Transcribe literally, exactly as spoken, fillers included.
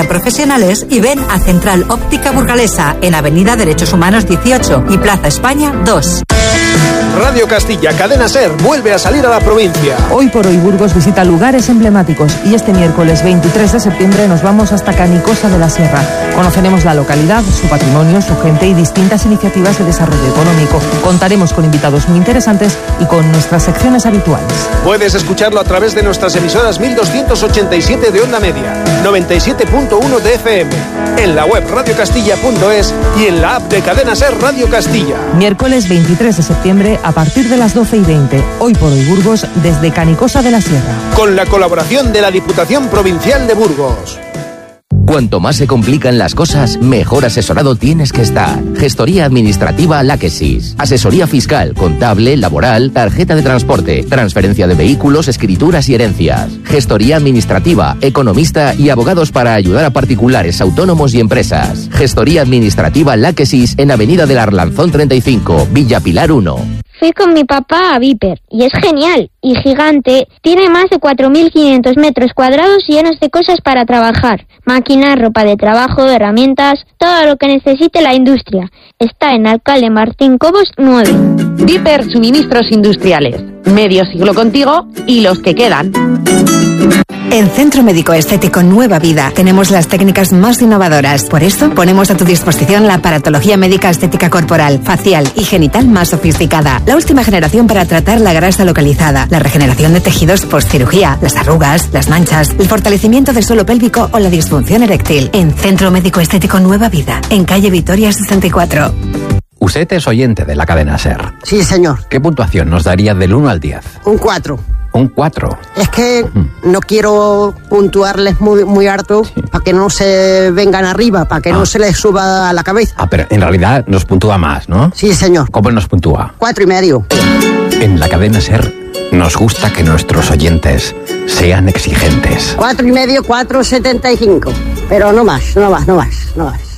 profesionales y ven a Central Óptica Burgalesa en Avenida Derechos Humanos dieciocho y Plaza España dos. Radio Castilla, Cadena SER, vuelve a salir a la provincia. Hoy por hoy Burgos visita lugares emblemáticos y este miércoles veintitrés de septiembre nos vamos hasta Canicosa de la Sierra. Conoceremos la localidad, su patrimonio, su gente y distintas iniciativas de desarrollo económico. Contaremos con invitados muy interesantes y con nuestras secciones habituales. Puedes escucharlo a través de nuestras emisoras mil doscientos ochenta y siete de onda media, noventa y siete punto uno de F M, en la web radio castilla punto es y en la app de Cadena SER Radio Castilla. Miércoles veintitrés de septiembre a partir de las doce y veinte. Hoy por hoy Burgos desde Canicosa de la Sierra. Con la colaboración de la Diputación Provincial de Burgos. Cuanto más se complican las cosas, mejor asesorado tienes que estar. Gestoría Administrativa Láquesis. Asesoría fiscal, contable, laboral, tarjeta de transporte, transferencia de vehículos, escrituras y herencias. Gestoría Administrativa, economista y abogados para ayudar a particulares, autónomos y empresas. Gestoría Administrativa Láquesis en Avenida del Arlanzón treinta y cinco, Villa Pilar uno. Fui con mi papá a Viper y es genial y gigante. Tiene más de cuatro mil quinientos metros cuadrados llenos de cosas para trabajar. Máquinas, ropa de trabajo, herramientas, todo lo que necesite la industria. Está en Alcalde Martín Cobos nueve. Viper Suministros Industriales. Medio siglo contigo y los que quedan. En Centro Médico Estético Nueva Vida tenemos las técnicas más innovadoras. Por esto ponemos a tu disposición la aparatología médica estética corporal, facial y genital más sofisticada. La última generación para tratar la grasa localizada, la regeneración de tejidos postcirugía, las arrugas, las manchas, el fortalecimiento del suelo pélvico o la disfunción eréctil. En Centro Médico Estético Nueva Vida, en calle Vitoria sesenta y cuatro. Usted es oyente de la cadena SER. Sí, señor. ¿Qué puntuación nos daría del uno al diez? Un cuatro. Un cuatro. Es que no quiero puntuarles muy, muy harto sí. para que no se vengan arriba, para que ah. no se les suba a la cabeza. Ah, pero en realidad nos puntúa más, ¿no? Sí, señor. ¿Cómo nos puntúa? Cuatro y medio. En la cadena SER nos gusta que nuestros oyentes sean exigentes. Cuatro y medio, cuatro setenta y cinco. Pero no más, no más, no más, no más.